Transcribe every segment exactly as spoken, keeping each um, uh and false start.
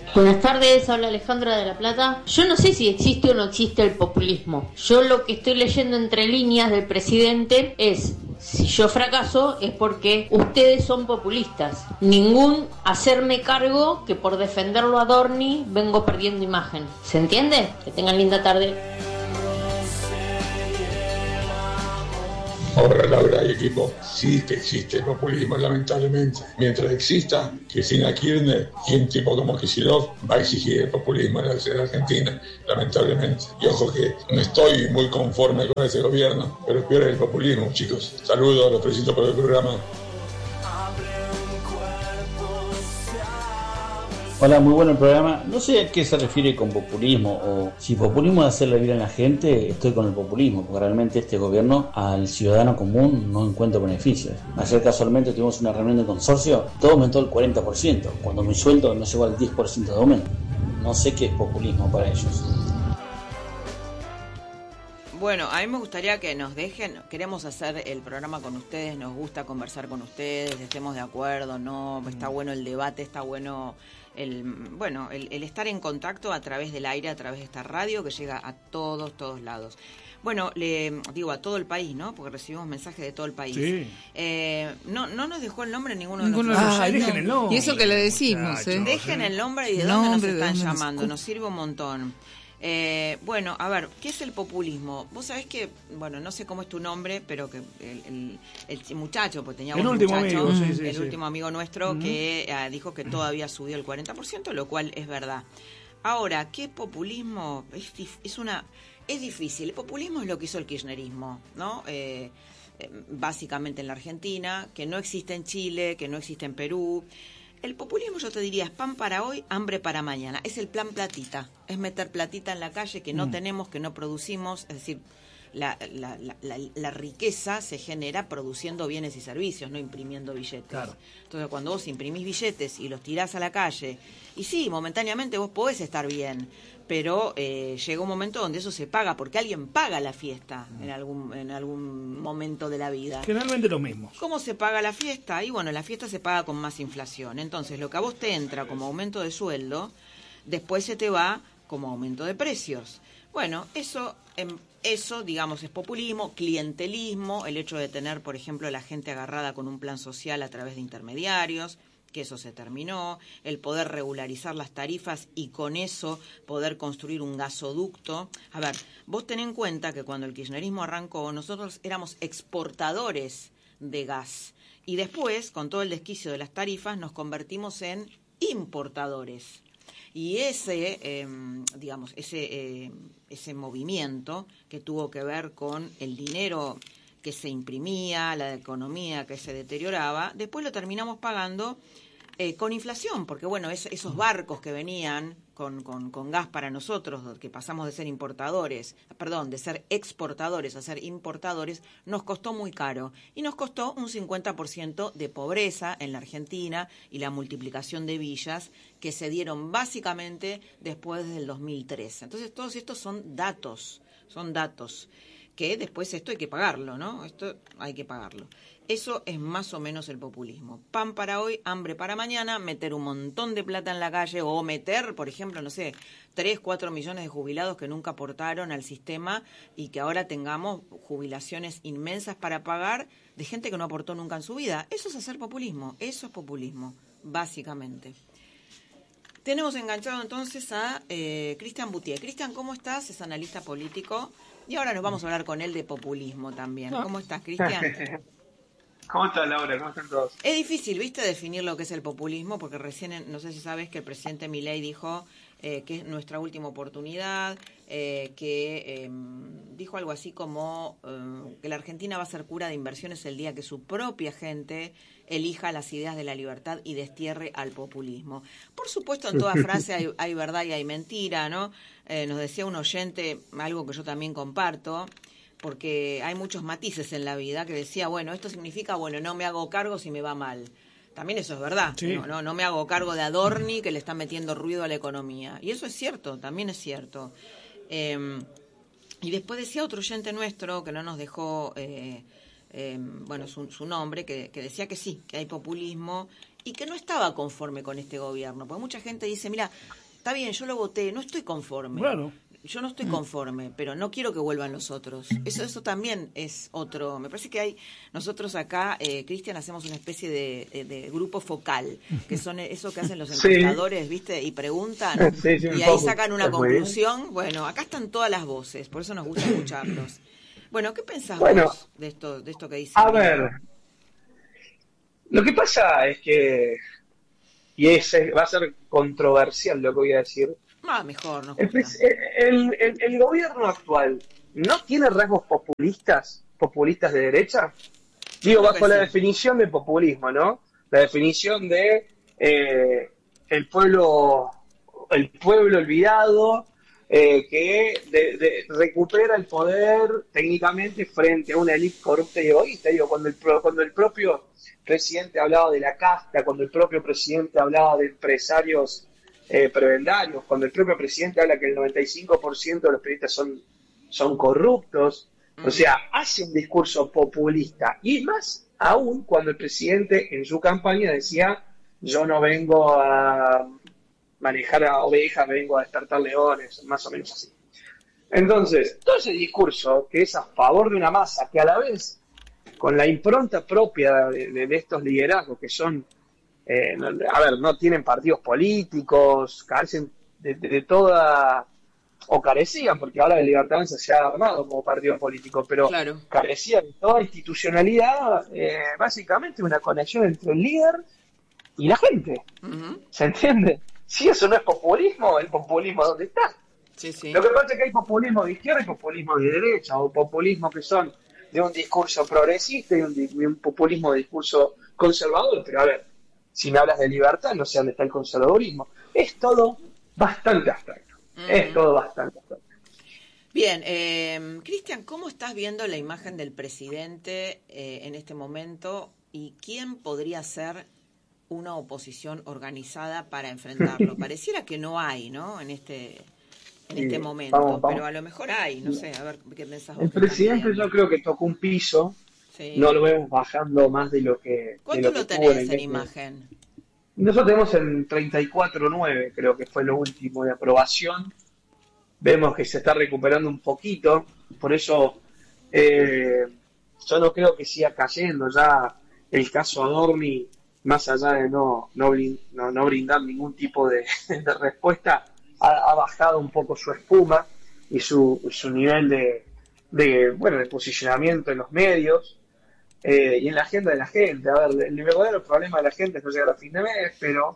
Buenas tardes, habla Alejandra de La Plata. Yo no sé si existe o no existe el populismo. Yo lo que estoy leyendo entre líneas del presidente es: si yo fracaso es porque ustedes son populistas. Ningún hacerme cargo que por defenderlo a Dorni vengo perdiendo imagen. ¿Se entiende? Que tengan linda tarde. Ahora, Laura y equipo, sí que existe el populismo, lamentablemente. Mientras exista Cristina Kirchner y un tipo como Kicillof, va a exigir el populismo en la Argentina, lamentablemente. Y ojo que no estoy muy conforme con ese gobierno, pero peor es el populismo, chicos. Saludos, los felicito por el programa. Hola, muy bueno el programa. No sé a qué se refiere con populismo, o si populismo es hacerle bien a la gente, estoy con el populismo, porque realmente este gobierno al ciudadano común no encuentra beneficios. Ayer casualmente tuvimos una reunión de consorcio, todo aumentó el cuarenta por ciento, cuando mi sueldo no llegó al diez por ciento de aumento. No sé qué es populismo para ellos. Bueno, a mí me gustaría que nos dejen, queremos hacer el programa con ustedes, nos gusta conversar con ustedes, estemos de acuerdo, no, está bueno el debate, está bueno el, bueno, el, el estar en contacto a través del aire, a través de esta radio que llega a todos, todos lados. Bueno, le digo a todo el país, ¿no? Porque recibimos mensajes de todo el país. Sí. Eh, no, no nos dejó el nombre ninguno, ninguno de nosotros. Ah, dejen el nombre. Y eso que le decimos, ¿eh? Dejen el nombre y de nombre, dónde nos están dónde llamando, nos... nos sirve un montón. Eh, bueno, a ver, ¿qué es el populismo? Vos sabés que, bueno, no sé cómo es tu nombre, pero que el, el, el muchacho, pues teníamos el un último muchacho, amigo, sí, sí, el sí. último amigo nuestro, Uh-huh. que eh, dijo que todavía subió el cuarenta por ciento, lo cual es verdad. Ahora, ¿qué populismo? Es, es una es difícil. El populismo es lo que hizo el kirchnerismo, ¿no? Eh, eh, básicamente en la Argentina, que no existe en Chile, que no existe en Perú. El populismo, yo te diría, es pan para hoy, hambre para mañana. Es el plan platita. Es meter platita en la calle que no mm. tenemos, que no producimos. Es decir, la, la, la, la, la riqueza se genera produciendo bienes y servicios, no imprimiendo billetes. Claro. Entonces, cuando vos imprimís billetes y los tirás a la calle, y sí, momentáneamente vos podés estar bien, pero eh, llega un momento donde eso se paga, porque alguien paga la fiesta mm. en algún en algún momento de la vida. Generalmente lo mismo. ¿Cómo se paga la fiesta? Y bueno, la fiesta se paga con más inflación. Entonces, lo que a vos te entra como aumento de sueldo, después se te va como aumento de precios. Bueno, eso, eso digamos, es populismo, clientelismo, el hecho de tener, por ejemplo, a la gente agarrada con un plan social a través de intermediarios, que eso se terminó, el poder regularizar las tarifas y con eso poder construir un gasoducto. A ver, vos ten en cuenta que cuando el kirchnerismo arrancó, nosotros éramos exportadores de gas y después, con todo el desquicio de las tarifas, nos convertimos en importadores. Y ese, eh, digamos, ese, eh, ese movimiento que tuvo que ver con el dinero que se imprimía, la economía que se deterioraba, después lo terminamos pagando eh, con inflación, porque bueno, es, esos barcos que venían con, con, con gas para nosotros, que pasamos de ser importadores, perdón, de ser exportadores a ser importadores, nos costó muy caro, y nos costó un cincuenta por ciento de pobreza en la Argentina y la multiplicación de villas que se dieron básicamente después del dos mil trece. Entonces todos estos son datos, son datos. Que después esto hay que pagarlo, ¿no? Esto hay que pagarlo. Eso es más o menos el populismo. Pan para hoy, hambre para mañana, meter un montón de plata en la calle o meter, por ejemplo, no sé, tres, cuatro millones de jubilados que nunca aportaron al sistema y que ahora tengamos jubilaciones inmensas para pagar de gente que no aportó nunca en su vida. Eso es hacer populismo, eso es populismo, básicamente. Tenemos enganchado entonces a eh, Cristian Boutier. Cristian, ¿cómo estás? Es analista político. Y ahora nos vamos a hablar con él de populismo también. ¿Cómo estás, Cristian? ¿Cómo estás, Laura? ¿Cómo están todos? Es difícil, ¿viste?, definir lo que es el populismo, porque recién, no sé si sabes que el presidente Milei dijo eh, que es nuestra última oportunidad, eh, que eh, dijo algo así como eh, que la Argentina va a ser cura de inversiones el día que su propia gente elija las ideas de la libertad y destierre al populismo. Por supuesto, en toda frase hay, hay verdad y hay mentira, ¿no? Eh, nos decía un oyente, algo que yo también comparto, porque hay muchos matices en la vida, que decía, bueno, esto significa, bueno, no me hago cargo si me va mal. También eso es verdad, sí. no, no, no me hago cargo de Adorni, que le está metiendo ruido a la economía. Y eso es cierto, también es cierto. Eh, y después decía otro oyente nuestro, que no nos dejó... Eh, Eh, bueno, su, su nombre, que, que decía que sí, que hay populismo y que no estaba conforme con este gobierno. Porque mucha gente dice, mira, está bien, yo lo voté, no estoy conforme. Claro. Yo no estoy conforme, pero no quiero que vuelvan los otros. Eso eso también es otro. Me parece que hay, nosotros acá, eh, Cristian, hacemos una especie de, de, de grupo focal, que son eso que hacen los encuestadores, sí. ¿Viste? Y preguntan, sí, sí, y ahí poco. Sacan una conclusión. Bueno, acá están todas las voces, por eso nos gusta escucharlos. Bueno, ¿qué pensás bueno, vos de esto, de esto que dice? A ver, lo que pasa es que, y ese va a ser controversial lo que voy a decir, Ah, mejor, no. El, el, el, el gobierno actual no tiene rasgos populistas, populistas de derecha. Digo, bajo la definición de populismo, ¿no? La definición de eh, el pueblo, el pueblo olvidado, eh, que de, de, recupera el poder técnicamente frente a una élite corrupta y egoísta. Digo, cuando el, cuando el propio presidente hablaba de la casta, cuando el propio presidente hablaba de empresarios Eh, prebendarios, cuando el propio presidente habla que el noventa y cinco por ciento de los periodistas son, son corruptos, mm. o sea, hace un discurso populista, y más aún cuando el presidente en su campaña decía, yo no vengo a manejar a ovejas, vengo a despertar leones, más o menos así. Entonces, todo ese discurso que es a favor de una masa, que a la vez, con la impronta propia de, de, de estos liderazgos que son Eh, no, a ver, no tienen partidos políticos, carecen de, de, de toda, o carecían, porque ahora el Libertad Avanza se ha armado como partido político, pero claro. carecían de toda institucionalidad, eh, básicamente una conexión entre el líder y la gente. Uh-huh. ¿Se entiende? Si eso no es populismo, el populismo ¿dónde está? Sí, sí. Lo que pasa es que hay populismo de izquierda y populismo de derecha, o populismo que son de un discurso progresista y un, y un populismo de discurso conservador, pero a ver, si me hablas de libertad, no sé dónde está el conservadurismo. Es todo bastante abstracto. Uh-huh. Es todo bastante abstracto. Bien, eh, Cristian, ¿cómo estás viendo la imagen del presidente eh, en este momento y quién podría ser una oposición organizada para enfrentarlo? Pareciera que no hay, ¿no? En este en sí, este momento, vamos, vamos. Pero a lo mejor hay, no sé, a ver qué pensás vos. El presidente yo creo que tocó un piso. Sí. No lo vemos bajando más de lo que... ¿Cuánto de lo, lo que tenés en, en imagen? Nosotros tenemos en treinta y cuatro punto nueve, creo que fue lo último de aprobación. Vemos que se está recuperando un poquito, por eso eh, yo no creo que siga cayendo. Ya el caso Adorni, más allá de no, no, no, no brindar ningún tipo de, de respuesta, ha, ha bajado un poco su espuma y su, su nivel de, de, bueno, de posicionamiento en los medios. Eh, y en la agenda de la gente. A ver, el verdadero problema de la gente es no llegar a fin de mes, pero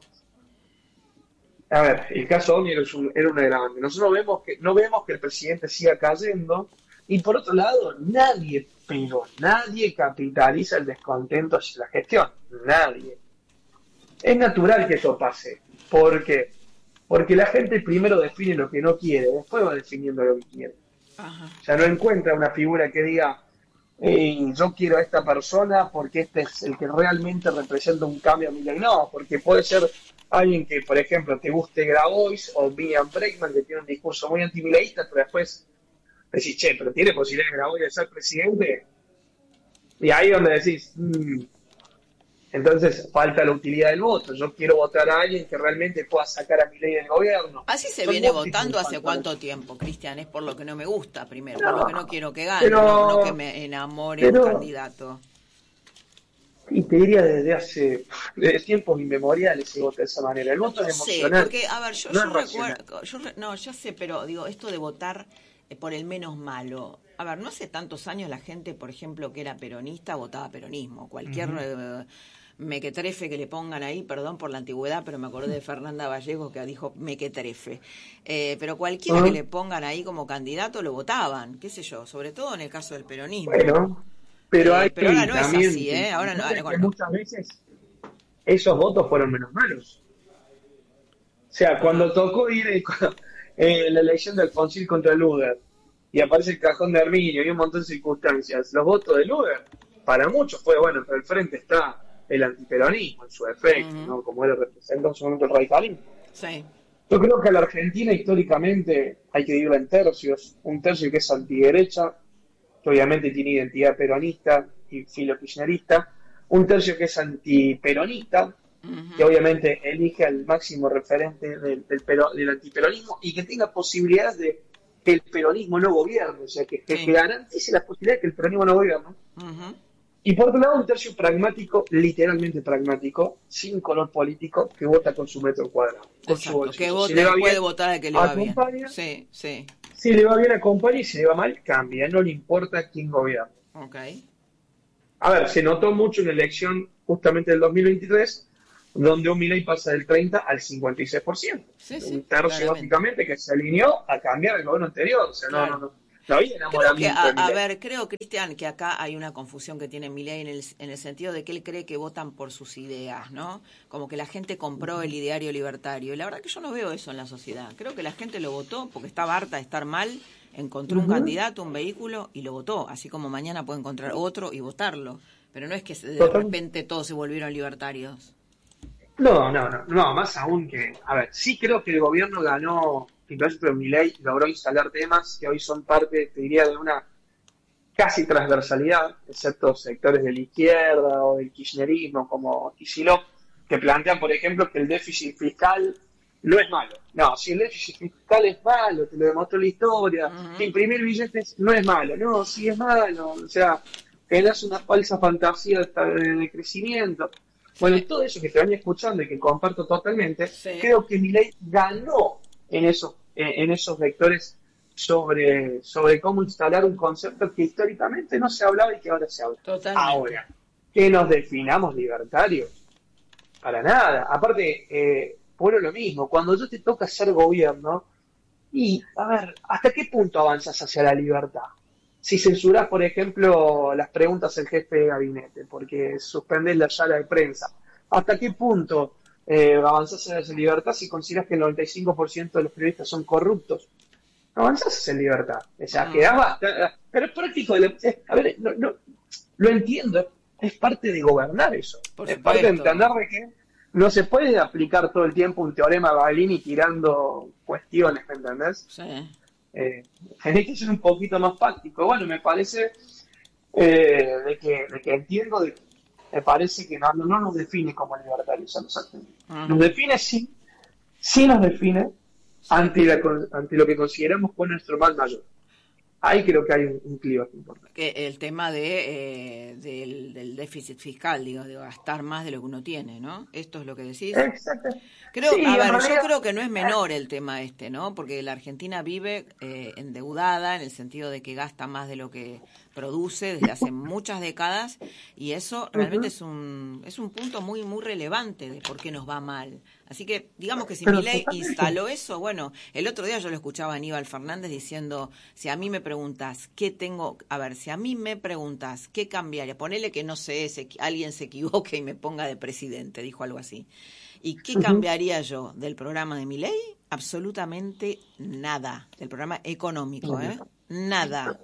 a ver, el caso Omni era, un, era un agravante. Nosotros vemos que, no vemos que el presidente siga cayendo, y por otro lado, nadie, pero nadie capitaliza el descontento hacia la gestión. Nadie. Es natural que eso pase. ¿Por qué? Porque la gente primero define lo que no quiere, después va definiendo lo que quiere. Ajá. O sea, no encuentra una figura que diga, Eh, yo quiero a esta persona porque este es el que realmente representa un cambio a mi ley. No, porque puede ser alguien que, por ejemplo, te guste Grabois o Miriam Bregman, que tiene un discurso muy antimileísta, pero después decís, che, pero tiene posibilidad de Grabois de ser presidente. Y ahí es donde decís, mmm, entonces falta la utilidad del voto. Yo quiero votar a alguien que realmente pueda sacar a mi ley del gobierno. Así se Son viene votando hace cuánto tiempo, Cristian. Es por lo que no me gusta, primero, no, por lo que no quiero que gane, pero, no, no que me enamore pero, un candidato. Y te diría desde hace desde tiempos inmemoriales se vota de esa manera. El voto no es emocional. Sé, porque, a ver, yo, no, yo recuerdo, yo, no, ya sé, pero digo, esto de votar por el menos malo. A ver, no hace tantos años la gente, por ejemplo, que era peronista, votaba peronismo. Cualquier... Uh-huh. eh, mequetrefe que le pongan ahí, perdón por la antigüedad, pero me acordé de Fernanda Vallegos que dijo mequetrefe. Eh, pero cualquiera uh-huh. que le pongan ahí como candidato lo votaban, qué sé yo, sobre todo en el caso del peronismo. Bueno, pero, eh, hay pero ahora no también, es así, ¿eh? Ahora no, ahora, bueno. Muchas veces esos votos fueron menos malos. O sea, cuando tocó ir eh, la elección de Alfonsín contra Luder y aparece el cajón de Herminio y un montón de circunstancias, los votos de Luder, para muchos fue, bueno, pero al frente está el antiperonismo en su efecto, uh-huh. ¿no? Como él representa en su momento el radicalismo. Sí. Yo creo que a la Argentina históricamente hay que dividirla en tercios, un tercio que es antiderecha, que obviamente tiene identidad peronista y filo kirchnerista, un tercio que es antiperonista, uh-huh. que obviamente elige al máximo referente del, del, pero, del antiperonismo y que tenga posibilidades de que el peronismo no gobierne, o sea, que, que, sí. que garantice la posibilidad de que el peronismo no gobierne. Uh-huh. Y por otro lado, un tercio pragmático, literalmente pragmático, sin color político, que vota con su metro cuadrado. Con Exacto, su que vote, si le va puede bien, votar al que le va acompaña. bien. Sí, sí. Si le va bien, acompaña, y si le va mal, cambia. No le importa quién gobierna. Okay. A ver, se notó mucho en la elección justamente del dos mil veintitrés, donde un Milei pasa del treinta al cincuenta y seis por ciento. Sí, sí, un tercio, básicamente, que se alineó a cambiar el gobierno anterior. O sea, claro. no, no, no. No había enamoramiento. Creo que, a, a ver, creo, Cristian, que acá hay una confusión que tiene Milei en el, en el sentido de que él cree que votan por sus ideas, ¿no? Como que la gente compró el ideario libertario. Y la verdad que yo no veo eso en la sociedad. Creo que la gente lo votó porque estaba harta de estar mal, encontró uh-huh. un candidato, un vehículo y lo votó. Así como mañana puede encontrar otro y votarlo. Pero no es que de Total. repente todos se volvieron libertarios. No, no, no, no, más aún que, a ver, sí creo que el gobierno ganó, pero Milei logró instalar temas que hoy son parte, te diría, de una casi transversalidad, excepto sectores de la izquierda o del kirchnerismo como Kicillof, que plantean, por ejemplo, que el déficit fiscal no es malo. No, si el déficit fiscal es malo, te lo demostró la historia, uh-huh. que imprimir billetes no es malo, no, sí es malo, o sea, generas una falsa fantasía de, de crecimiento. Bueno, y todo eso que te venía escuchando y que comparto totalmente, sí. creo que Milei ganó en esos, en esos vectores sobre, sobre cómo instalar un concepto que históricamente no se hablaba y que ahora se habla. Totalmente. Ahora, que nos definamos libertarios, para nada. Aparte, eh, bueno, lo mismo, cuando yo te toca ser gobierno, y, a ver, ¿hasta qué punto avanzas hacia la libertad? Si censurás, por ejemplo, las preguntas del jefe de gabinete, porque suspendés la sala de prensa, ¿hasta qué punto eh, avanzás en esa libertad si consideras que el noventa y cinco por ciento de los periodistas son corruptos? No avanzás en libertad. O sea, No. quedás bastante... Pero es práctico. De la, es, a ver, no, no, lo entiendo, es parte de gobernar eso. Por es supuesto. parte de entender de que no se puede aplicar todo el tiempo un teorema Balini tirando cuestiones, ¿me entendés? Sí. Eh, tenés que ser un poquito más práctico. Bueno, me parece eh, de, que, de que entiendo, de, me parece que no, no nos define como libertarios. Uh-huh. Nos define sí, sí nos define ante, la, ante lo que consideramos con nuestro mal mayor. Ahí creo que hay un, un clivaje importante. Que el tema de eh, del, del déficit fiscal, digo, de gastar más de lo que uno tiene, ¿no? Esto es lo que decís. Exacto. Creo, sí, a ver, realidad... yo creo que no es menor el tema este, ¿no? Porque la Argentina vive eh, endeudada en el sentido de que gasta más de lo que produce desde hace muchas décadas y eso realmente uh-huh. es un es un punto muy muy relevante de por qué nos va mal. Así que digamos que si Milei instaló eso, bueno, el otro día yo lo escuchaba a Aníbal Fernández diciendo, si a mí me preguntas qué tengo, a ver, si a mí me preguntas qué cambiaría, ponele que no sé, se, alguien se equivoque y me ponga de presidente, dijo algo así. ¿Y qué cambiaría yo del programa de Milei? Absolutamente nada. Del programa económico, ¿eh? Nada.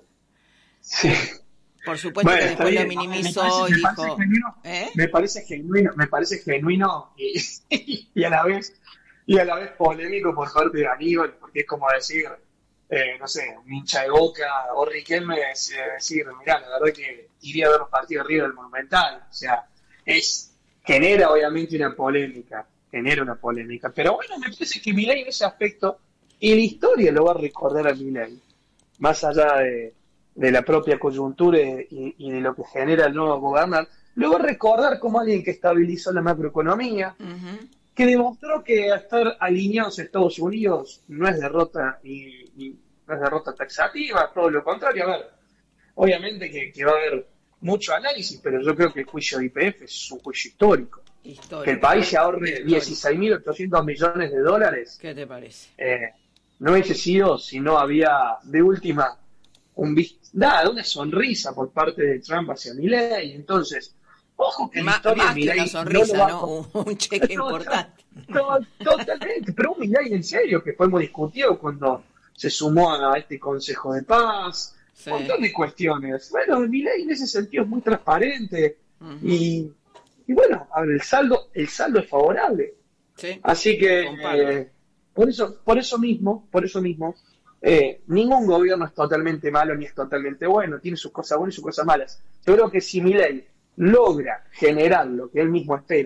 Sí. Por supuesto bueno, que después bien. lo minimizó me parece, y me dijo... Parece genuino, ¿eh? Me parece genuino, me parece genuino y, y a la vez y a la vez polémico por parte de Aníbal, porque es como decir, eh, no sé, un hincha de Boca o Riquelme decir, mirá, la verdad que iría a ver los partidos arriba del Monumental. O sea, es... genera obviamente una polémica, genera una polémica, pero bueno, me parece que Milei en ese aspecto, y la historia lo va a recordar a Milei, más allá de, de la propia coyuntura y, y de lo que genera el nuevo gobernar, lo va a recordar como alguien que estabilizó la macroeconomía, uh-huh. que demostró que estar alineados a Estados Unidos no es derrota y, y no es derrota taxativa, todo lo contrario. A ver, obviamente que, que va a haber mucho análisis, pero yo creo que el juicio de Y P F es un juicio histórico. histórico. Que el país se ahorre dieciséis mil ochocientos millones de dólares. ¿Qué te parece? Eh, no hubiese sido si no había, de última, un nada, una sonrisa por parte de Trump hacia Milei. Entonces, ojo que Ma, la historia más de Milei que una sonrisa, no, ¿no? Un, un cheque no, importante. No, totalmente, pero un Milei en serio, que fue muy discutido cuando se sumó a este Consejo de Paz. Sí. Un montón de cuestiones. Bueno, Milei en ese sentido es muy transparente uh-huh. y, y bueno, a ver, el saldo, el saldo es favorable. Sí. Así que eh, por eso, por eso mismo, por eso mismo, eh, ningún gobierno es totalmente malo ni es totalmente bueno, tiene sus cosas buenas y sus cosas malas. Yo creo que si Milei logra generar lo que él mismo espera,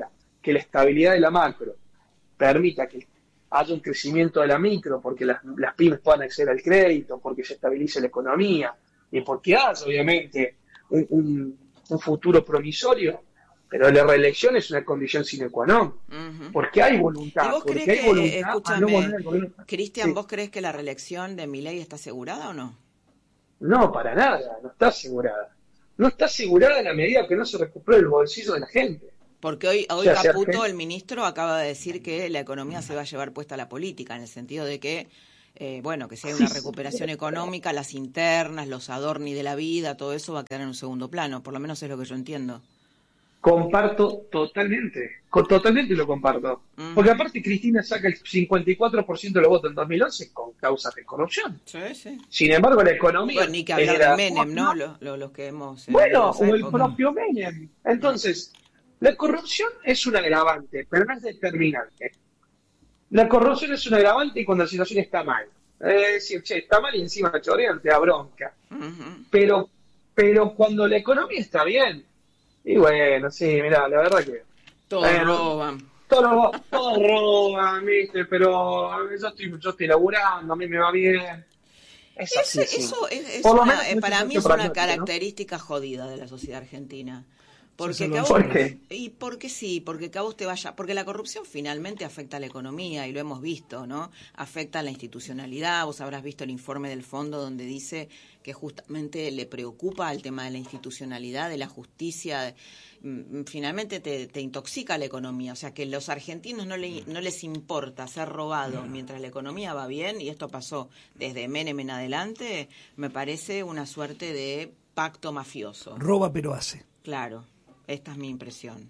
que la estabilidad de la macro permita que haya un crecimiento de la micro, porque las, las pymes puedan acceder al crédito, porque se estabilice la economía y porque haya, obviamente, un, un, un futuro promisorio, pero la reelección es una condición sine qua non, uh-huh. porque hay voluntad. ¿Y vos porque crees hay que, voluntad escúchame, no volver al gobierno? Cristian, Sí. ¿vos crees que la reelección de Milei está asegurada o no? No, para nada, no está asegurada. No está asegurada en la medida que no se recupere el bolsillo de la gente. Porque hoy, hoy o sea, Caputo, que... el ministro, acaba de decir que la economía se va a llevar puesta a la política, en el sentido de que, eh, bueno, que si hay una sí, recuperación sí, económica, pero... las internas, los adorni de la vida, todo eso va a quedar en un segundo plano, por lo menos es lo que yo entiendo. Comparto totalmente, totalmente lo comparto. Uh-huh. Porque aparte Cristina saca el cincuenta y cuatro por ciento de los votos en dos mil once con causas de corrupción. Sí, sí. Sin embargo, la economía... Bueno, ni que hablar era... de Menem, ¿no? Los, los, los que hemos... Bueno, o el propio Menem. Entonces, la corrupción es un agravante, pero no es determinante. La corrupción es un agravante cuando la situación está mal. Es decir, che, está mal y encima chorean, te da bronca. Uh-huh. Pero, pero cuando la economía está bien... Y bueno, sí, mirá, la verdad que... Todos eh, roban. Todos todo roban, viste, pero yo estoy, yo estoy laburando, a mí me va bien. Es así, eso, eso es, es una, menos, para mí es una característica, ¿no?, jodida de la sociedad argentina. Porque que a vos, ¿Por qué? Y porque sí, porque que a vos te vaya, porque la corrupción finalmente afecta a la economía y lo hemos visto, ¿no? Afecta a la institucionalidad. Vos habrás visto el informe del fondo donde dice que justamente le preocupa el tema de la institucionalidad, de la justicia. Finalmente te, te intoxica la economía, o sea que los argentinos no, le, no les importa ser robados mientras la economía va bien, y esto pasó desde Menem en adelante. Me parece una suerte de pacto mafioso. Roba pero hace. Claro. Esta es mi impresión.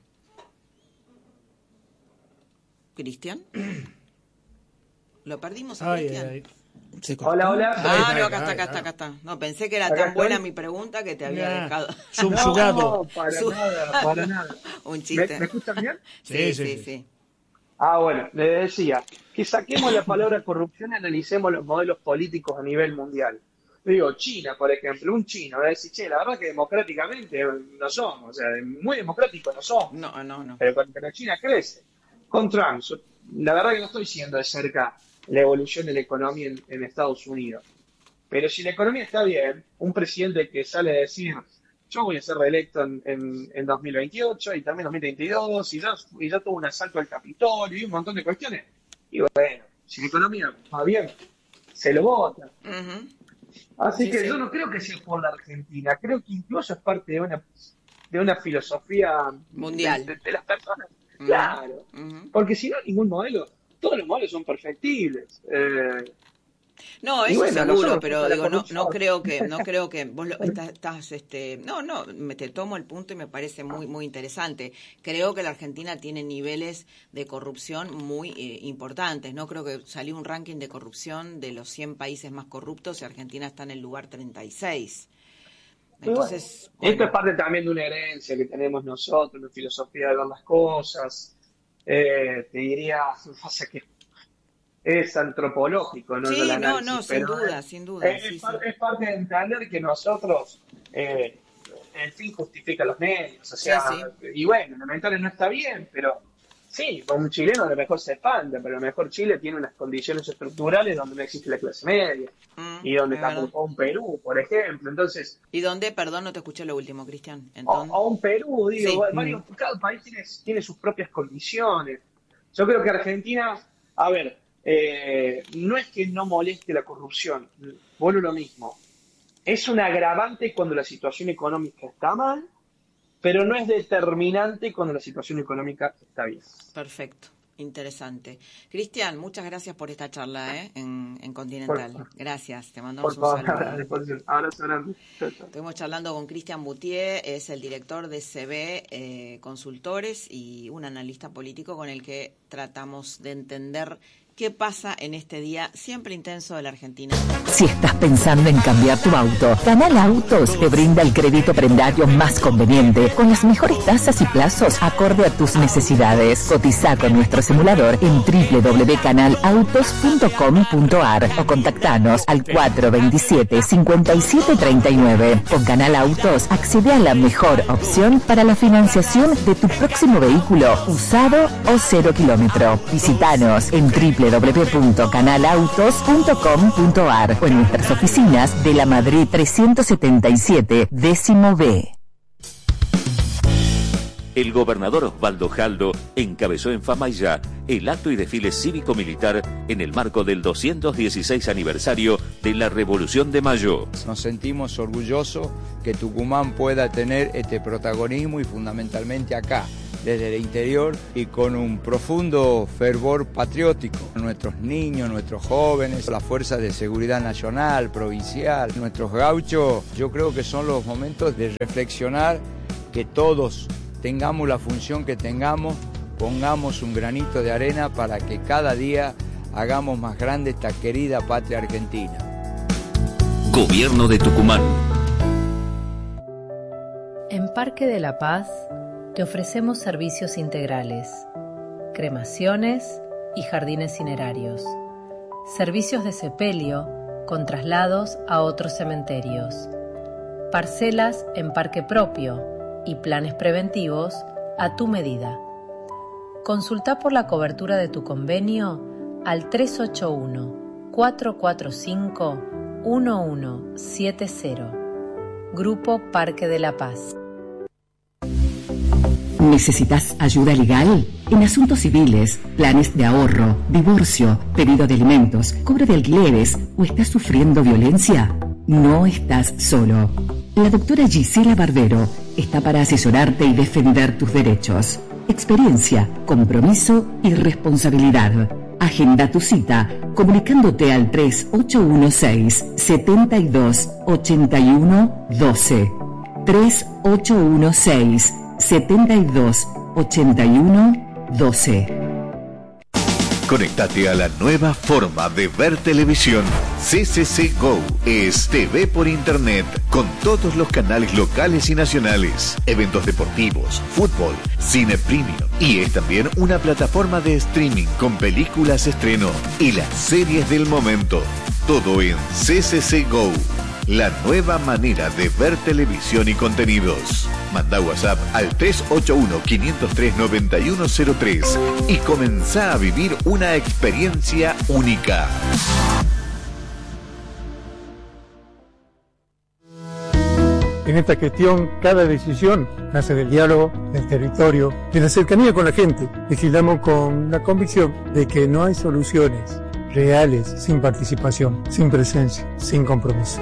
¿Cristian? ¿Lo perdimos a Cristian? Hola, hola. Ah, no, acá está, acá está, acá está. No, pensé que era acá tan estoy. buena mi pregunta que te había yeah. dejado. Subjugado. No, para nada, para nada. Un chiste. ¿Me, ¿Me escuchan bien? Sí sí, sí, sí, sí. Ah, bueno, le decía que saquemos la palabra corrupción y analicemos los modelos políticos a nivel mundial. Digo, China, por ejemplo, un chino va a decir, che, la verdad que democráticamente no somos, o sea, muy democráticos no somos. No, no, no. Pero, pero China crece. Con Trump, la verdad que no estoy siguiendo de cerca la evolución de la economía en, en Estados Unidos. Pero si la economía está bien, un presidente que sale a decir, yo voy a ser reelecto en, en, en dos mil veintiocho y también dos mil veintidós, y ya, y ya tuvo un asalto al Capitolio y un montón de cuestiones. Y bueno, si la economía va bien, se lo vota. Uh-huh. Así sí, que sí. Yo no creo que sea por la Argentina, creo que incluso es parte de una de una filosofía mundial de, de, de las personas. Uh-huh. Claro, uh-huh. Porque si no, ningún modelo, todos los modelos son perfectibles. Eh, no, eso bueno, seguro, pero digo, no, no creo que, no creo que vos lo, estás, estás, este, no, no, me te tomo el punto y me parece muy, muy interesante. Creo que la Argentina tiene niveles de corrupción muy eh, importantes. No creo que salió un ranking de corrupción de los cien países más corruptos y Argentina está en el lugar treinta y seis. Entonces, bueno, bueno. Esto es parte también de una herencia que tenemos nosotros, una filosofía de ver las cosas. Eh, te diría, pasa que es antropológico, no sí, el análisis, no, no, sin duda, es, sin duda. Es, sí, es, sí. es parte de entender que nosotros, eh, el fin justifica los medios, o sea, sí, sí. Y bueno, lamentablemente no está bien, pero sí, un chileno a lo mejor se espanta, pero a lo mejor Chile tiene unas condiciones estructurales donde no existe la clase media, mm, y donde tampoco un Perú, por ejemplo, entonces... ¿Y dónde, perdón, no te escuché lo último, Cristian? O, o un Perú, digo, sí. Varios, cada país tiene, tiene sus propias condiciones. Yo creo que Argentina, a ver, Eh, no es que no moleste la corrupción, vuelvo lo mismo, es un agravante cuando la situación económica está mal, pero no es determinante cuando la situación económica está bien. Perfecto, interesante. Cristian, muchas gracias por esta charla ¿eh? en, en Continental. Gracias, te mandamos por un saludo. Abrazo grande. Estuvimos charlando con Cristian Boutier, es el director de C B eh, Consultores y un analista político con el que tratamos de entender qué pasa en este día siempre intenso de la Argentina. Si estás pensando en cambiar tu auto, Canal Autos te brinda el crédito prendario más conveniente, con las mejores tasas y plazos acorde a tus necesidades. Cotiza con nuestro simulador en doble u doble u doble u punto canal autos punto com punto a r o contactanos al cuatro dos siete, cinco siete tres nueve. Con Canal Autos accede a la mejor opción para la financiación de tu próximo vehículo, usado o cero kilómetro. Visítanos en doble u doble u doble u punto canal autos punto com punto a r o en nuestras oficinas de la Madrid trescientos setenta y siete, décimo B. El gobernador Osvaldo Jaldo encabezó en Famaillá el acto y desfile cívico-militar en el marco del doscientos dieciséis aniversario de la Revolución de Mayo. Nos sentimos orgullosos que Tucumán pueda tener este protagonismo y fundamentalmente acá, desde el interior y con un profundo fervor patriótico. Nuestros niños, nuestros jóvenes, la Fuerza de Seguridad Nacional, provincial, nuestros gauchos, yo creo que son los momentos de reflexionar que todos tengamos la función que tengamos, pongamos un granito de arena para que cada día hagamos más grande esta querida patria argentina. Gobierno de Tucumán. En Parque de la Paz te ofrecemos servicios integrales, cremaciones y jardines cinerarios, servicios de sepelio con traslados a otros cementerios, parcelas en parque propio y planes preventivos a tu medida. Consulta por la cobertura de tu convenio al tres ocho uno, cuatro cuatro cinco, uno uno siete cero. Grupo Parque de la Paz. ¿Necesitas ayuda legal? En asuntos civiles, planes de ahorro, divorcio, pedido de alimentos, cobro de alquileres o estás sufriendo violencia, no estás solo. La doctora Gisela Barbero está para asesorarte y defender tus derechos. Experiencia, compromiso y responsabilidad. Agenda tu cita comunicándote al tres ocho uno seis, siete dos, ocho uno uno dos. tres ocho uno seis, siete dos, ocho uno dos. Conéctate a la nueva forma de ver televisión. C C C Go es T V por internet con todos los canales locales y nacionales, eventos deportivos, fútbol, cine premium y es también una plataforma de streaming con películas estreno y las series del momento. Todo en C C C Go. La nueva manera de ver televisión y contenidos. Manda WhatsApp al tres ocho uno, cinco cero tres, nueve uno cero tres y comenzá a vivir una experiencia única. En esta gestión, cada decisión nace del diálogo, del territorio, de la cercanía con la gente. Legislamos con la convicción de que no hay soluciones reales sin participación, sin presencia, sin compromiso.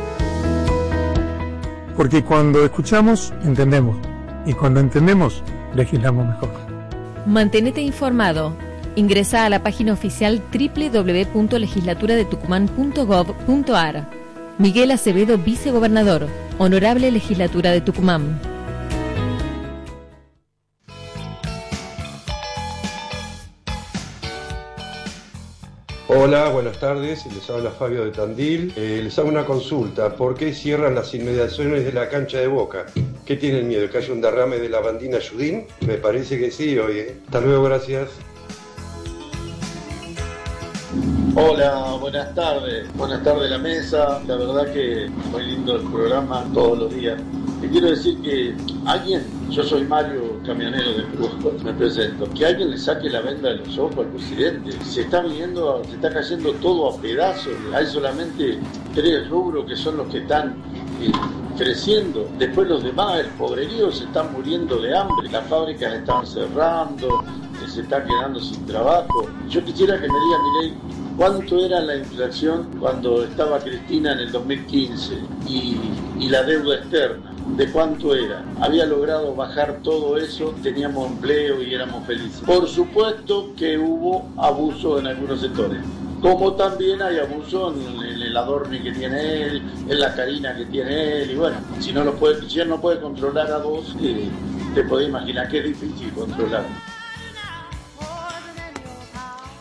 Porque cuando escuchamos, entendemos. Y cuando entendemos, legislamos mejor. Mantenete informado. Ingresa a la página oficial doble u doble u doble u punto legislatura de tucumán punto gov punto a r. Miguel Acevedo, vicegobernador. Honorable Legislatura de Tucumán. Hola, buenas tardes, les habla Fabio de Tandil. Eh, les hago una consulta. ¿Por qué cierran las inmediaciones de la cancha de Boca? ¿Qué tienen miedo? ¿Que haya un derrame de la bandina Yudín? Me parece que sí, oye. Hasta luego, gracias. Hola, buenas tardes. Buenas tardes la mesa. La verdad que muy lindo el programa todos los días. Te quiero decir que alguien, yo soy Mario, camionero de Cruz, me presento, que alguien le saque la venda de los ojos al presidente. Se está viniendo, se está cayendo todo a pedazos. Hay solamente tres rubros que son los que están eh, creciendo. Después los demás, el pobrerío, se están muriendo de hambre. Las fábricas están cerrando, se está quedando sin trabajo. Yo quisiera que me diga, Milei, ¿cuánto era la inflación cuando estaba Cristina en el dos mil quince y, y la deuda externa? ¿De cuánto era? Había logrado bajar todo eso, teníamos empleo y éramos felices. Por supuesto que hubo abuso en algunos sectores, como también hay abuso en el Adorni que tiene él, en la Karina que tiene él, y bueno, si no lo puede, si él no puede controlar a dos, eh, te podés imaginar que es difícil controlar.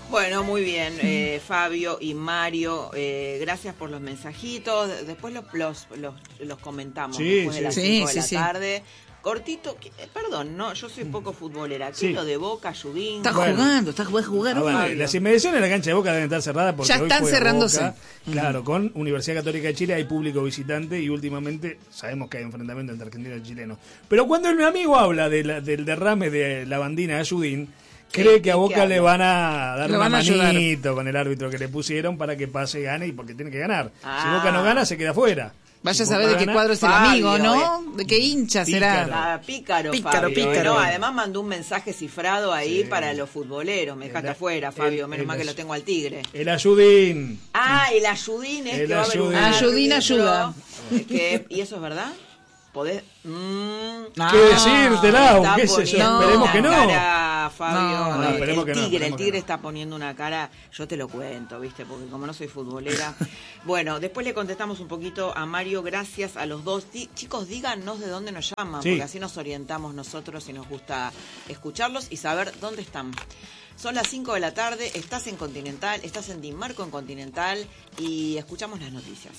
Bueno, muy bien, eh, Fabio y Mario, eh, gracias por los mensajitos. Después los los, los, los comentamos sí, después sí. de las sí, cinco sí, de la sí. tarde. Cortito, que- eh, perdón, no, yo soy poco futbolera. ¿Qué Sí. es lo de Boca, Judín? Está Bueno. jugando, está jugando a jugar. Ah, bueno, Fabio. las inmediaciones de la cancha de Boca deben estar cerradas porque Ya hoy están juega cerrándose. Boca. Claro, con Universidad Católica de Chile hay público visitante y últimamente sabemos que hay enfrentamiento entre argentinos y chilenos. Pero cuando el amigo habla de la- del derrame de la bandina a Judín, cree que a Boca le van a dar Le una van a ayudar. manito con el árbitro que le pusieron para que pase y gane y porque tiene que ganar. Ah. Si Boca no gana, se queda afuera. Vaya a Si saber de Boca qué gana- cuadro es el Fabio, amigo, ¿no? eh. ¿De qué hincha será? Pícaro. Ah, pícaro, Pícaro, Fabio. pícaro. No, además mandó un mensaje cifrado ahí para los futboleros. Me dejaste El- afuera, Fabio. el- Menos el- mal que lo tengo al tigre. El Ayudín. Ah, el ayudín es El que va a haber un ayudín. Ayudín árbitro, ayuda. que- ¿Y eso es verdad? ¿Podés? Mm, ¿Qué decirte, Lau? está ¿Qué sé yo? poniendo Esperemos una que no. cara, Fabio. No, no, Eh, esperemos el que no, tigre, el esperemos que tigre no. está poniendo una cara. Yo te lo cuento, ¿viste? Porque como no soy futbolera. Bueno, después le contestamos un poquito a Mario. Gracias a los dos. Di- chicos, díganos de dónde nos llaman, Sí. porque así nos orientamos nosotros y nos gusta escucharlos y saber dónde están. Son las cinco de la tarde, estás en Continental, estás en Dimarco en Continental y escuchamos las noticias.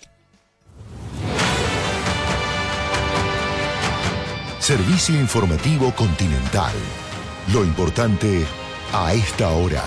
Servicio informativo Continental. Lo importante a esta hora.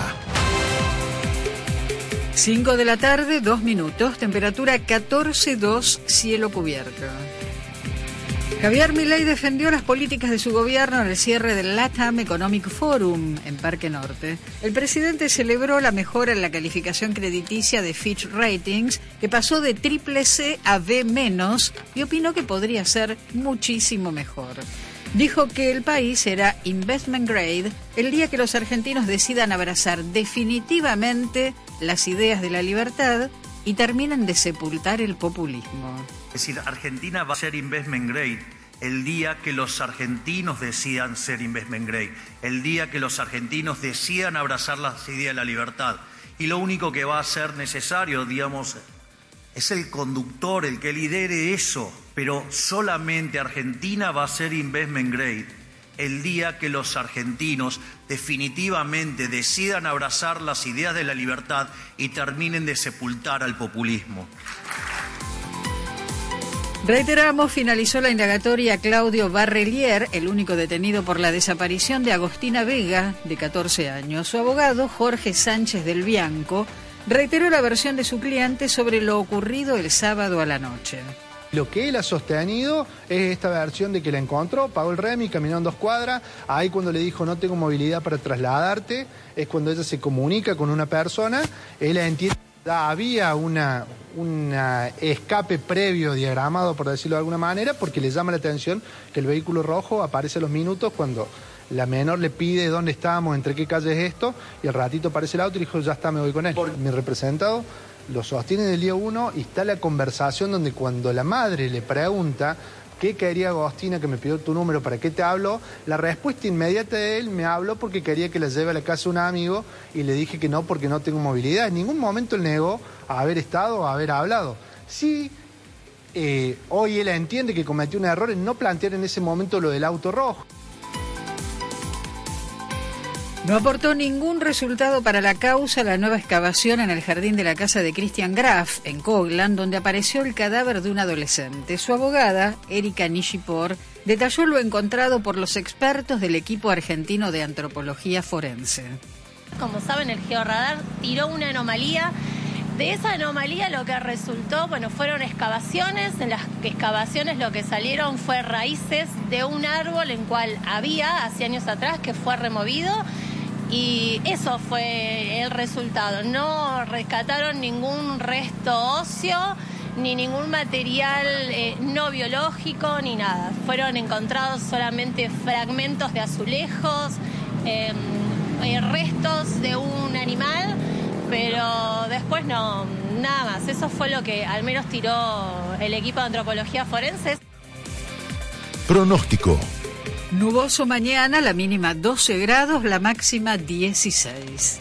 cinco de la tarde, dos minutos, temperatura catorce dos, cielo cubierto. Javier Milei defendió las políticas de su gobierno en el cierre del LATAM Economic Forum en Parque Norte. El presidente celebró la mejora en la calificación crediticia de Fitch Ratings, que pasó de triple C a B menos, y opinó que podría ser muchísimo mejor. Dijo que el país será investment grade el día que los argentinos decidan abrazar definitivamente las ideas de la libertad y terminen de sepultar el populismo. Es decir, Argentina va a ser investment grade el día que los argentinos decidan ser investment grade, el día que los argentinos decidan abrazar las ideas de la libertad. Y lo único que va a ser necesario, digamos, es el conductor, el que lidere eso, pero solamente Argentina va a ser investment grade el día que los argentinos definitivamente decidan abrazar las ideas de la libertad y terminen de sepultar al populismo. Reiteramos, finalizó la indagatoria a Claudio Barrelier, el único detenido por la desaparición de Agostina Vega, de catorce años. Su abogado, Jorge Sánchez del Bianco, reiteró la versión de su cliente sobre lo ocurrido el sábado a la noche. Lo que él ha sostenido es esta versión de que la encontró, pagó el remi, caminó en dos cuadras, ahí cuando le dijo no tengo movilidad para trasladarte, es cuando ella se comunica con una persona, él entiende que ya había una, una escape previo diagramado, por decirlo de alguna manera, porque le llama la atención que el vehículo rojo aparece a los minutos cuando la menor le pide dónde estábamos, entre qué calle es esto, y al ratito aparece el auto y dijo ya está, me voy con él. Mi representado lo sostiene del día uno y está la conversación donde cuando la madre le pregunta qué quería Agostina, que me pidió tu número, ¿para qué te hablo? La respuesta inmediata de él, me habló porque quería que la lleve a la casa de un amigo y le dije que no porque no tengo movilidad. En ningún momento él negó a haber estado o a haber hablado. Sí, eh, hoy él entiende que cometió un error en no plantear en ese momento lo del auto rojo. No aportó ningún resultado para la causa la nueva excavación en el jardín de la casa de Christian Graf, en Coglan, donde apareció el cadáver de un adolescente. Su abogada, Erika Nishipor, detalló lo encontrado por los expertos del equipo argentino de antropología forense. Como saben, el georradar tiró una anomalía. De esa anomalía lo que resultó, bueno, fueron excavaciones. En las excavaciones lo que salieron fue raíces de un árbol en cual había hace años atrás que fue removido. Y eso fue el resultado. No rescataron ningún resto óseo, ni ningún material eh, no biológico, ni nada. Fueron encontrados solamente fragmentos de azulejos, eh, eh, restos de un animal, pero después no, nada más. Eso fue lo que al menos tiró el equipo de antropología forense. Pronóstico. Nuboso mañana, la mínima doce grados, la máxima dieciséis.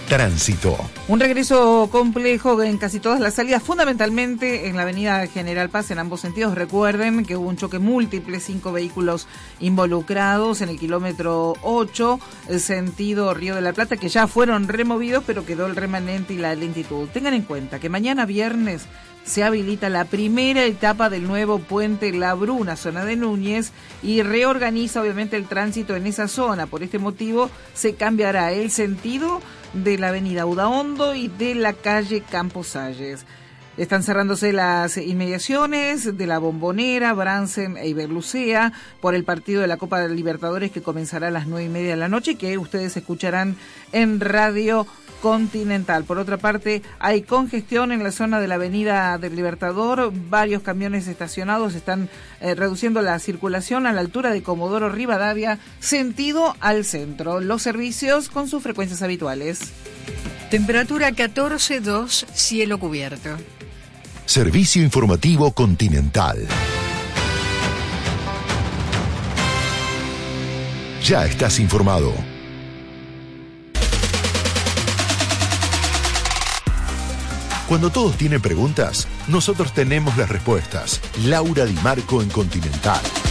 Tránsito. Un regreso complejo en casi todas las salidas, fundamentalmente en la avenida General Paz en ambos sentidos. Recuerden que hubo un choque múltiple, cinco vehículos involucrados en el kilómetro ocho, el sentido Río de la Plata, que ya fueron removidos, pero quedó el remanente y la lentitud. Tengan en cuenta que mañana viernes se habilita la primera etapa del nuevo puente La Bruna, zona de Núñez, y reorganiza obviamente el tránsito en esa zona. Por este motivo se cambiará el sentido de la avenida Udaondo y de la calle Campos Salles. Están cerrándose las inmediaciones de la Bombonera, Bransen e Iberlucea por el partido de la Copa de Libertadores que comenzará a las nueve y media de la noche, que ustedes escucharán en Radio Continental. Por otra parte, hay congestión en la zona de la Avenida del Libertador. Varios camiones estacionados están eh, reduciendo la circulación a la altura de Comodoro Rivadavia, sentido al centro. Los servicios con sus frecuencias habituales. Temperatura catorce dos, cielo cubierto. Servicio informativo Continental. Ya estás informado. Cuando todos tienen preguntas, nosotros tenemos las respuestas. Laura Di Marco en Continental.